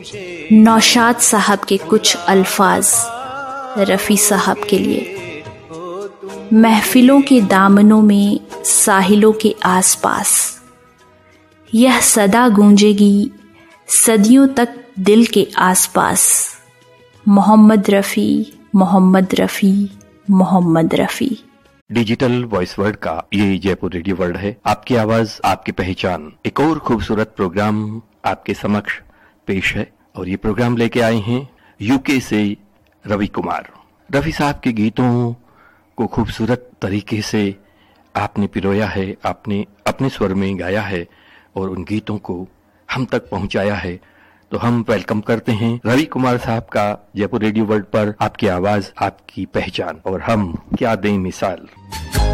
नौशाद साहब के कुछ अल्फाज रफ़ी साहब के लिए। महफिलों के दामनों में, साहिलों के आसपास, यह सदा गूंजेगी सदियों तक दिल के आसपास। Mohammad Rafi, Mohammad Rafi, Mohammad Rafi. Digital voice world का ये जयपुर रेडियो वर्ल्ड है। आपकी आवाज, आपकी पहचान। एक और खूबसूरत प्रोग्राम आपके समक्ष पेश है और ये प्रोग्राम लेके आए हैं यूके से रवि कुमार। रफ़ी साहब के गीतों को खूबसूरत तरीके से आपने पिरोया है, आपने अपने स्वर में गाया है और उन गीतों को हम तक पहुंचाया है। तो हम वेलकम करते हैं रवि कुमार साहब का जयपुर रेडियो वर्ल्ड पर। आपकी आवाज, आपकी पहचान और हम क्या दें मिसाल।